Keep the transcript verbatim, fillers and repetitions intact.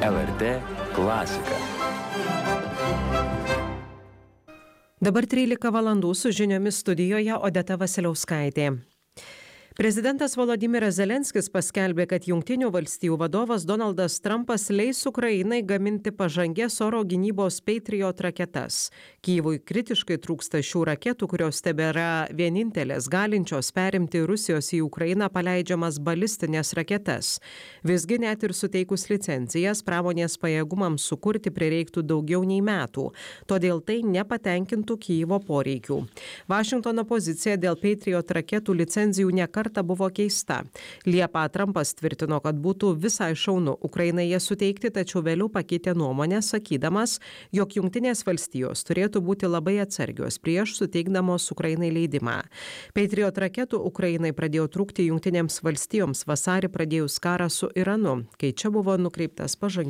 L R T klasika. Dabar trylika valandų su žiniomis studijoje Odeta Vasiliauskaitė. Prezidentas Volodymyras Zelenskis paskelbė, kad Jungtinių valstijų vadovas Donaldas Trumpas leis Ukrainai gaminti pažangės oro gynybos Patriot raketas. Kyjivui kritiškai trūksta šių raketų, kurios tebėra vienintelės galinčios perimti Rusijos į Ukrainą paleidžiamas balistinės raketas. Visgi net ir suteikus licencijas pramonės pajėgumams sukurti prireiktų daugiau nei metų, todėl tai nepatenkintų Kyjivo poreikių. Vašingtono pozicija dėl Patriot raketų licenzijų nekartą kartą buvo keista. Liepą Trumpas tvirtino, kad būtų visai šaunu Ukrainai jas suteikti, tačiau vėliau pakeitė nuomonę, sakydamas, jog Jungtinės valstijos turėtų būti labai atsargios prieš suteikdamos Ukrainai leidimą. Patriot raketų Ukrainai pradėjo trūkti Jungtinėms valstijoms vasarį pradėjus karą su Iranu, kai čia buvo nukreiptas pažangės